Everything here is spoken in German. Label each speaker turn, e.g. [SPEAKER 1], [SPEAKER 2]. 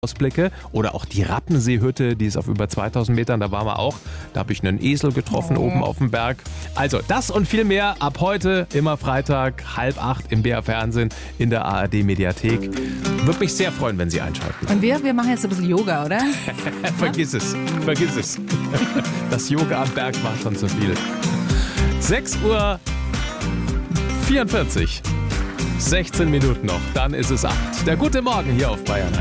[SPEAKER 1] Ausblicke oder auch die Rappenseehütte, die ist auf über 2000 Metern, da waren wir auch. Da habe ich einen Esel getroffen oben auf dem Berg. Also das und viel mehr ab heute, immer Freitag, 7:30 im BR Fernsehen in der ARD Mediathek. Würde mich sehr freuen, wenn Sie einschalten.
[SPEAKER 2] Und wir machen jetzt ein bisschen Yoga, oder?
[SPEAKER 1] Vergiss es. Das Yoga am Berg war schon zu viel. 6:44 Uhr. 16 Minuten noch, dann ist es 8. Der gute Morgen hier auf Bayern 1.